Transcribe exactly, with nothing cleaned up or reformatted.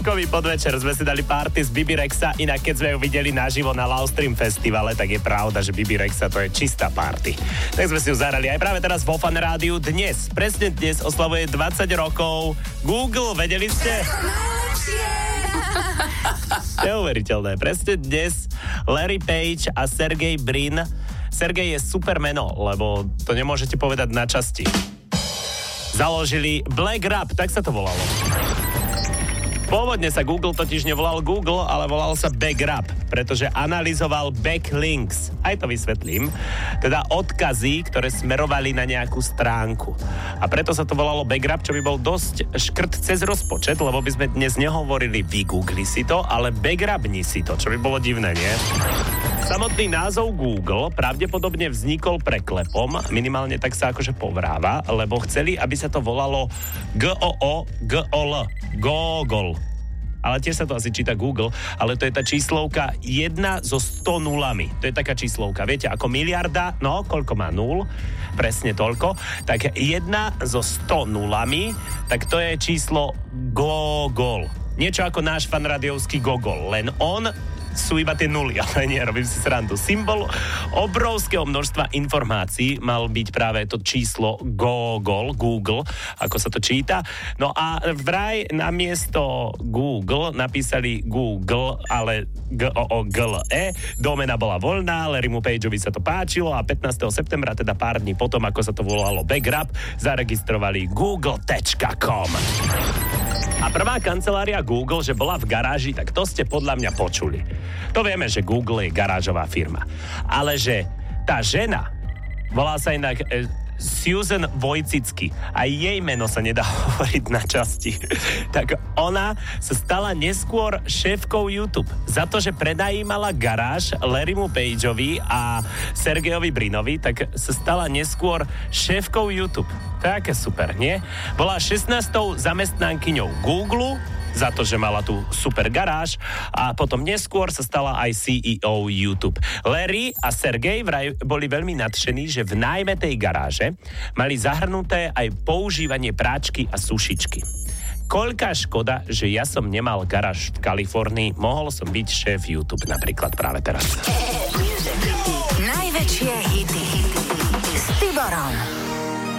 Štvrtkový podvečer sme si dali party z Bibi Rexa, inak keď sme ju videli naživo na Loudstream festivale, tak je pravda, že Bibi Rexa to je čistá party. Tak sme si ju zahrali aj práve teraz vo Fan Rádiu. Dnes, presne dnes oslavuje dvadsať rokov Google, vedeli ste? Neuveriteľné, presne dnes Larry Page a Sergey Brin. Sergej je super meno, lebo to nemôžete povedať na časti. Založili Black Rap, tak sa to volalo. Pôvodne sa Google totiž nevolal Google, ale volal sa Backrap, pretože analyzoval backlinks. Aj to vysvetlím. Teda odkazy, ktoré smerovali na nejakú stránku. A preto sa to volalo Backrap, čo by bol dosť škrt cez rozpočet, lebo by sme dnes nehovorili vygoogli si to, ale backrapni si to, čo by bolo divné, nie? Samotný názov Google pravdepodobne vznikol preklepom, minimálne tak sa akože povráva, lebo chceli, aby sa to volalo G O O G O L, Google. Ale tiež sa to asi číta Google, ale to je tá číslovka jedna zo sto nulami. To je taká číslovka, viete, ako miliarda, no, koľko má nul, presne toľko, tak jedna zo sto nulami, tak to je číslo Google. Niečo ako náš fanradiovský Gogol, len on sú iba tie nuly, ale nie, robím si srandu. Symbol obrovského množstva informácií mal byť práve to číslo Google, Google, ako sa to číta. No a vraj namiesto Google napísali Google, ale G O O G L E. Domena bola voľná, Larrymu Pageovi sa to páčilo a pätnásteho septembra, teda pár dní potom, ako sa to volalo Backrap, zaregistrovali google bodka com. A prvá kancelária Google, že bola v garáži, tak to ste podľa mňa počuli. To vieme, že Google je garážová firma. Ale že tá žena, volá sa inak e, Susan Wojcicki, a jej meno sa nedá hovoriť na časti, tak ona sa stala neskôr šéfkou YouTube. Za to, že prenajímala garáž Larrymu Pageovi a Sergejovi Brinovi, tak sa stala neskôr šéfkou YouTube. To je aké super, nie? Bola šestnástou zamestnankyňou Google za to, že mala tú super garáž a potom neskôr sa stala aj C E O YouTube. Larry a Sergej vraj boli veľmi nadšení, že v nájme tej garáže mali zahrnuté aj používanie práčky a sušičky. Koľká škoda, že ja som nemal garáž v Kalifornii, mohol som byť šéf YouTube napríklad práve teraz. Najväčšie hity